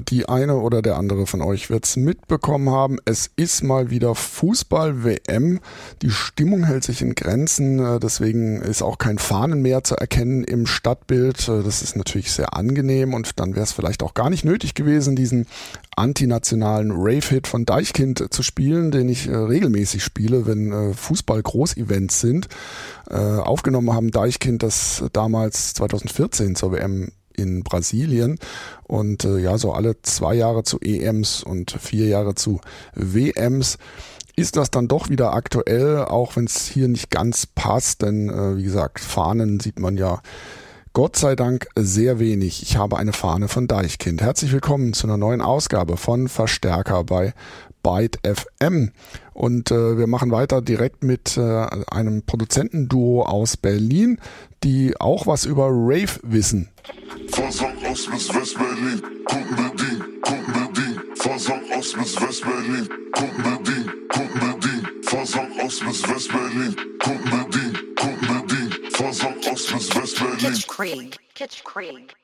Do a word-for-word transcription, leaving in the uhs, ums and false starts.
die eine oder der andere von euch wird es mitbekommen haben. Es ist mal wieder Fußball-W M. Die Stimmung hält sich in Grenzen, deswegen ist auch kein Fahnen mehr zu erkennen im Stadtbild. Das ist natürlich sehr angenehm und dann wäre es vielleicht auch gar nicht nötig gewesen, diesen antinationalen Rave-Hit von Deichkind zu spielen, den ich äh, regelmäßig spiele, wenn äh, Fußball-Großevents sind. Äh, aufgenommen haben Deichkind das damals zwanzig vierzehn zur W M in Brasilien und äh, ja, so alle zwei Jahre zu E Ms und vier Jahre zu W Ms ist das dann doch wieder aktuell, auch wenn es hier nicht ganz passt, denn äh, wie gesagt, Fahnen sieht man ja Gott sei Dank sehr wenig. Ich habe eine Fahne von Deichkind. Herzlich willkommen zu einer neuen Ausgabe von Verstärker bei Byte F M. Und äh, wir machen weiter direkt mit äh, einem Produzentenduo aus Berlin, die auch was über Rave wissen. Farsang aus bis West-Berlin, Kunden bedient, Kunden bedient. Farsang aus bis West-Berlin, Kunden bedient, Kunden bedient. Farsang aus bis West-Berlin, Kunden bedient, Kunden bedient. Farsang aus bis West-Berlin. Kitschkrieg, Kitschkrieg.